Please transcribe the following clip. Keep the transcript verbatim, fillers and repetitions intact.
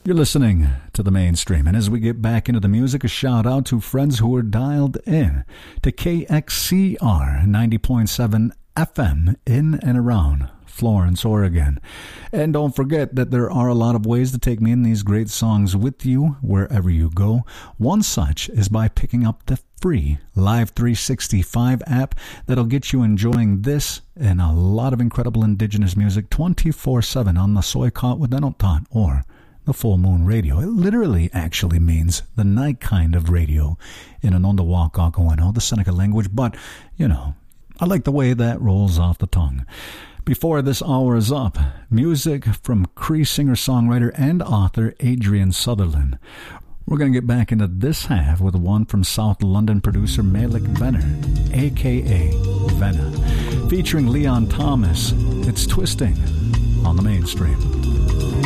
You're listening to the Mainstream, and as we get back into the music, a shout out to friends who are dialed in to K X C R ninety point seven F M in and around Florence, Oregon. And don't forget that there are a lot of ways to take me in these great songs with you wherever you go. One such is by picking up the free Live three sixty-five app that'll get you enjoying this and a lot of incredible indigenous music twenty-four seven on the Soykot Wadenotot or the Full Moon Radio. It literally actually means the night kind of radio in Anondawakakowano, the Seneca language, but, you know, I like the way that rolls off the tongue. Before this hour is up, music from Cree singer-songwriter and author Adrian Sutherland. We're going to get back into this half with one from South London producer Malik Venner, a k a. Venna, featuring Leon Thomas. It's Twisting on the Mainstream.